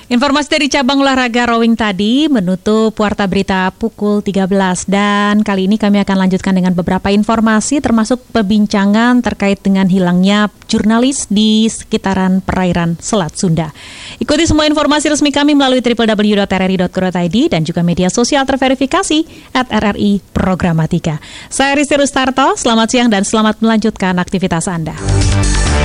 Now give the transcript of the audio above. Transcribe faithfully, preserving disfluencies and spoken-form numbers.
Informasi dari cabang olahraga rowing tadi menutup Warta Berita pukul tiga belas dan kali ini kami akan lanjutkan dengan beberapa informasi termasuk perbincangan terkait dengan hilangnya jurnalis di sekitaran perairan Selat Sunda. Ikuti semua informasi resmi kami melalui w w w dot r r i dot co dot i d dan juga media sosial terverifikasi at R R I Programatika. Saya Risti Rustarto, selamat siang dan selamat melanjutkan aktivitas Anda.